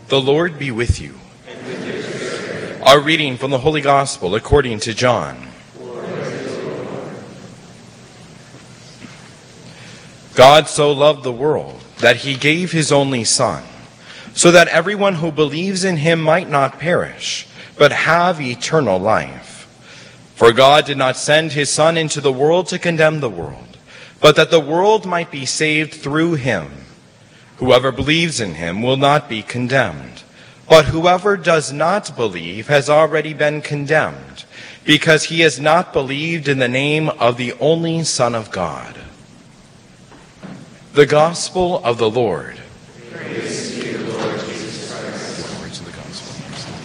The Lord be with you. And with your spirit. Our reading from the Holy Gospel according to John. God so loved the world that he gave his only Son, so that everyone who believes in him might not perish, but have eternal life. For God did not send his Son into the world to condemn the world, but that the world might be saved through him. Whoever believes in him will not be condemned, but whoever does not believe has already been condemned, because he has not believed in the name of the only Son of God. The Gospel of the Lord. Praise to you, Lord Jesus Christ. The words of the Gospel.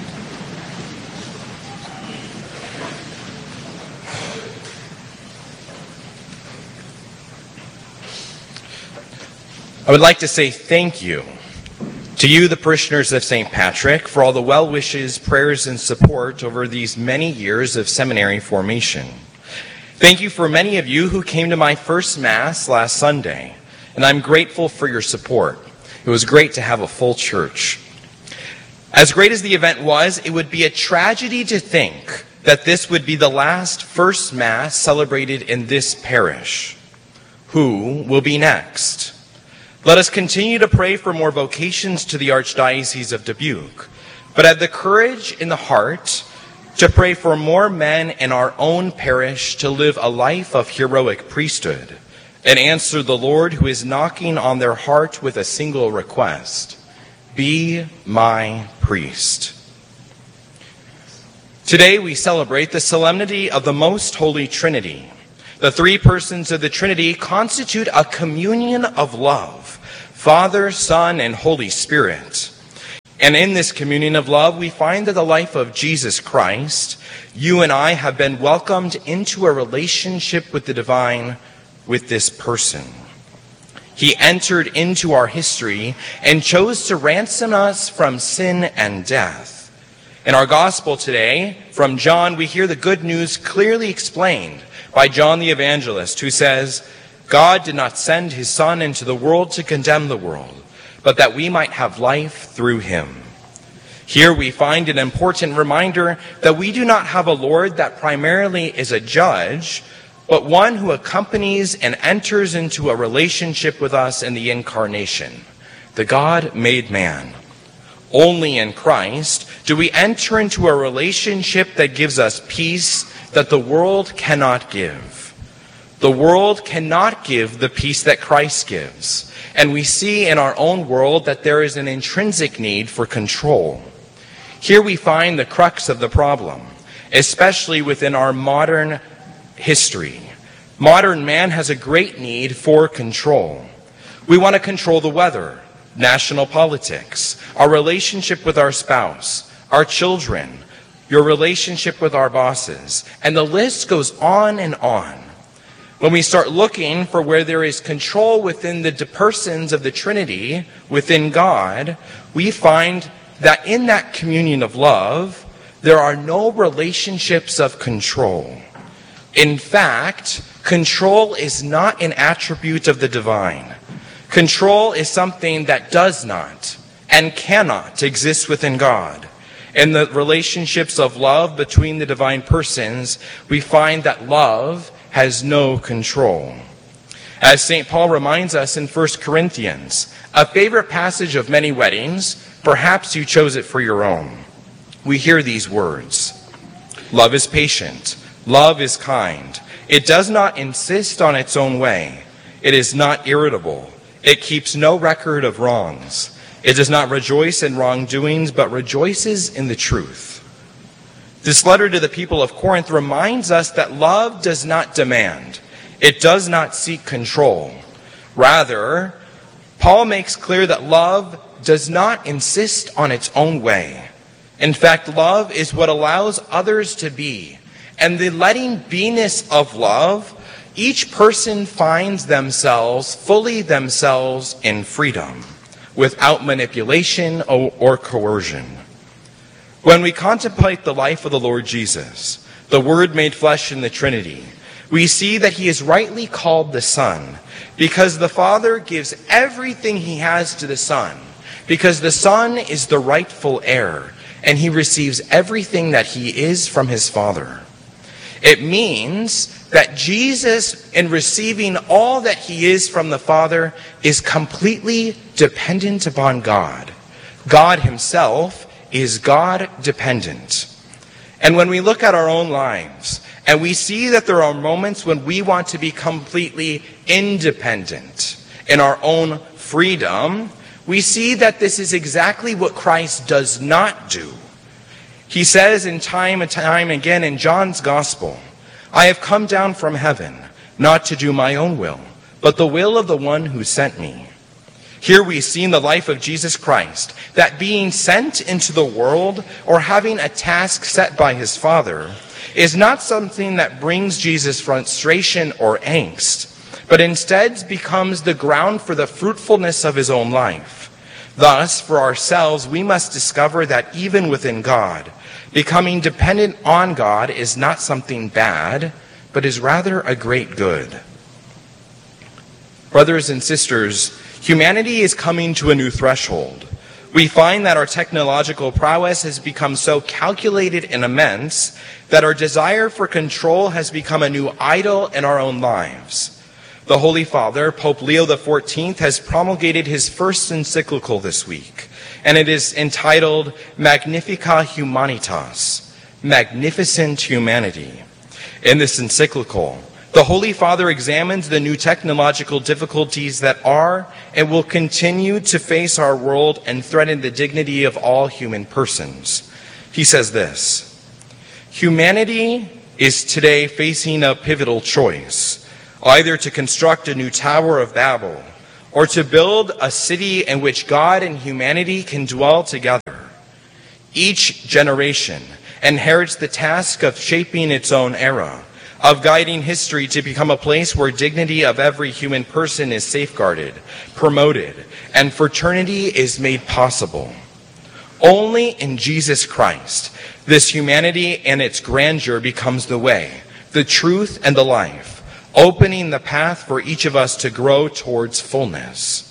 I would like to say thank you to you, the parishioners of St. Patrick, for all the well wishes, prayers, and support over these many years of seminary formation. Thank you for many of you who came to my first Mass last Sunday, and I'm grateful for your support. It was great to have a full church. As great as the event was, it would be a tragedy to think that this would be the last first Mass celebrated in this parish. Who will be next? Let us continue to pray for more vocations to the Archdiocese of Dubuque, but have the courage in the heart to pray for more men in our own parish to live a life of heroic priesthood and answer the Lord who is knocking on their heart with a single request: be my priest. Today we celebrate the solemnity of the Most Holy Trinity. The three persons of the Trinity constitute a communion of love: Father, Son, and Holy Spirit. And in this communion of love, we find that the life of Jesus Christ, you and I have been welcomed into a relationship with the divine with this person. He entered into our history and chose to ransom us from sin and death. In our gospel today, from John, we hear the good news clearly explained by John the Evangelist, who says, God did not send his Son into the world to condemn the world, but that we might have life through him. Here we find an important reminder that we do not have a Lord that primarily is a judge, but one who accompanies and enters into a relationship with us in the Incarnation, the God made man. Only in Christ do we enter into a relationship that gives us peace that the world cannot give. The world cannot give the peace that Christ gives, and we see in our own world that there is an intrinsic need for control. Here we find the crux of the problem, especially within our modern history. Modern man has a great need for control. We want to control the weather, national politics, our relationship with our spouse, our children, your relationship with our bosses, and the list goes on and on. When we start looking for where there is control within the persons of the Trinity, within God, we find that in that communion of love, there are no relationships of control. In fact, control is not an attribute of the divine. Control is something that does not and cannot exist within God. In the relationships of love between the divine persons, we find that love has no control. As St. Paul reminds us in 1 Corinthians, a favorite passage of many weddings, perhaps you chose it for your own. We hear these words: love is patient, love is kind. It does not insist on its own way. It is not irritable. It keeps no record of wrongs. It does not rejoice in wrongdoings, but rejoices in the truth. This letter to the people of Corinth reminds us that love does not demand. It does not seek control. Rather, Paul makes clear that love does not insist on its own way. In fact, love is what allows others to be. And the letting be-ness of love, each person finds themselves, fully themselves, in freedom, without manipulation or coercion. When we contemplate the life of the Lord Jesus, the Word made flesh in the Trinity, we see that he is rightly called the Son, because the Father gives everything he has to the Son, because the Son is the rightful heir, and he receives everything that he is from his Father. It means that Jesus, in receiving all that he is from the Father, is completely dependent upon God. God himself is God-dependent. And when we look at our own lives, and we see that there are moments when we want to be completely independent in our own freedom, we see that this is exactly what Christ does not do. He says in time and time again in John's Gospel, "I have come down from heaven, not to do my own will, but the will of the one who sent me." Here we see in the life of Jesus Christ that being sent into the world or having a task set by his Father is not something that brings Jesus frustration or angst, but instead becomes the ground for the fruitfulness of his own life. Thus, for ourselves, we must discover that even within God, becoming dependent on God is not something bad, but is rather a great good. Brothers and sisters, humanity is coming to a new threshold. We find that our technological prowess has become so calculated and immense that our desire for control has become a new idol in our own lives. The Holy Father, Pope Leo XIV, has promulgated his first encyclical this week, and it is entitled Magnificat Humanitas, Magnificent Humanity. In this encyclical, the Holy Father examines the new technological difficulties that are and will continue to face our world and threaten the dignity of all human persons. He says this: "Humanity is today facing a pivotal choice, either to construct a new Tower of Babel or to build a city in which God and humanity can dwell together. Each generation inherits the task of shaping its own era, of guiding history to become a place where dignity of every human person is safeguarded, promoted, and fraternity is made possible. Only in Jesus Christ, this humanity and its grandeur becomes the way, the truth, and the life, opening the path for each of us to grow towards fullness."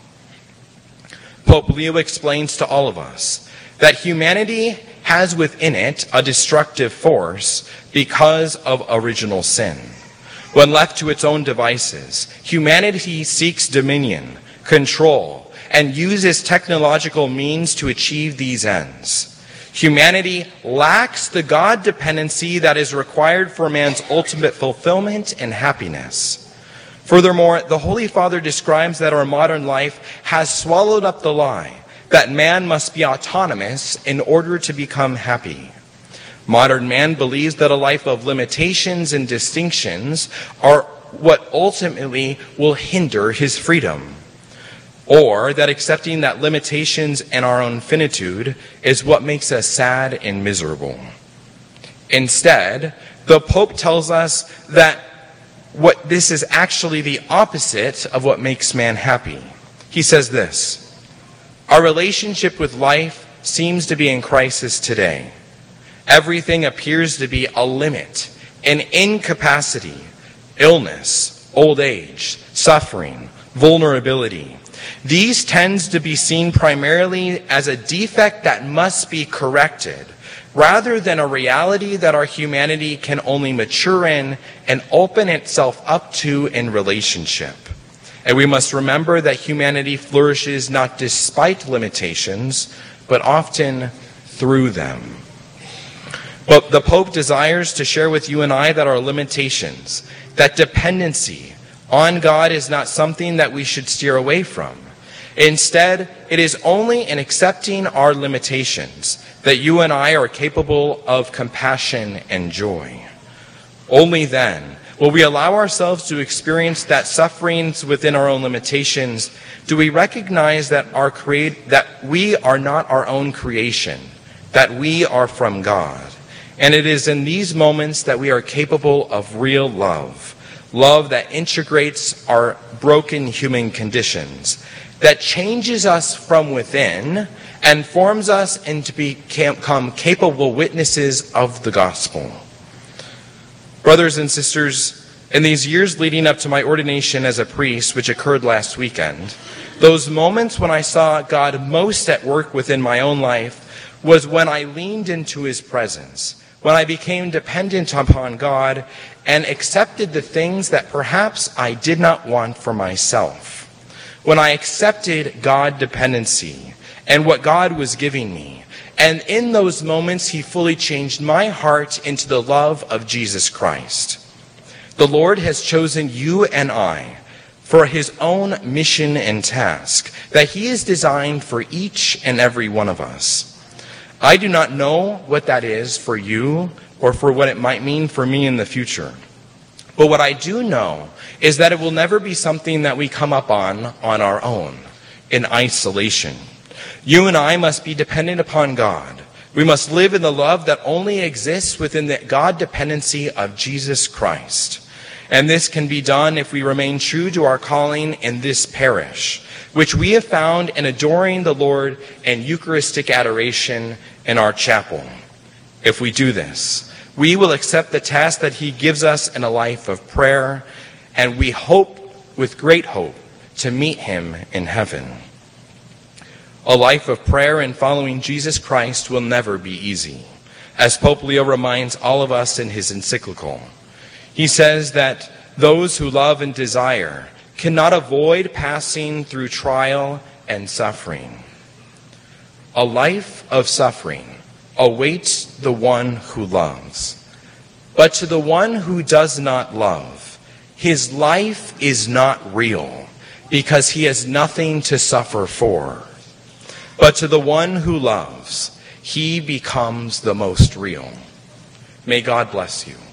Pope Leo explains to all of us that humanity has within it a destructive force because of original sin. When left to its own devices, humanity seeks dominion, control, and uses technological means to achieve these ends. Humanity lacks the God dependency that is required for man's ultimate fulfillment and happiness. Furthermore, the Holy Father describes that our modern life has swallowed up the lie that man must be autonomous in order to become happy. Modern man believes that a life of limitations and distinctions are what ultimately will hinder his freedom, or that accepting that limitations and our own finitude is what makes us sad and miserable. Instead, the Pope tells us that this is actually the opposite of what makes man happy. He says this: "Our relationship with life seems to be in crisis today. Everything appears to be a limit, an incapacity, illness, old age, suffering, vulnerability. These tends to be seen primarily as a defect that must be corrected, rather than a reality that our humanity can only mature in and open itself up to in relationship. And we must remember that humanity flourishes not despite limitations, but often through them." But the Pope desires to share with you and I that our limitations, that dependency on God is not something that we should steer away from. Instead, it is only in accepting our limitations that you and I are capable of compassion and joy. Only then will we allow ourselves to experience that sufferings within our own limitations. Do we recognize that that we are not our own creation, that we are from God? And it is in these moments that we are capable of real love, love that integrates our broken human conditions, that changes us from within and forms us into become capable witnesses of the gospel. Brothers and sisters, in these years leading up to my ordination as a priest, which occurred last weekend, Those moments when I saw God most at work within my own life was when I leaned into his presence, when I became dependent upon God and accepted the things that perhaps I did not want for myself. When I accepted God dependency and what God was giving me. And in those moments, he fully changed my heart into the love of Jesus Christ. The Lord has chosen you and I for his own mission and task that he has designed for each and every one of us. I do not know what that is for you or for what it might mean for me in the future. But what I do know is that it will never be something that we come up on our own, in isolation. You and I must be dependent upon God. We must live in the love that only exists within the God dependency of Jesus Christ. And this can be done if we remain true to our calling in this parish, which we have found in adoring the Lord in Eucharistic adoration in our chapel. If we do this, we will accept the task that he gives us in a life of prayer, and we hope, with great hope, to meet him in heaven. A life of prayer and following Jesus Christ will never be easy, as Pope Leo reminds all of us in his encyclical. He says that those who love and desire cannot avoid passing through trial and suffering. A life of suffering awaits the one who loves. But to the one who does not love, his life is not real because he has nothing to suffer for. But to the one who loves, he becomes the most real. May God bless you.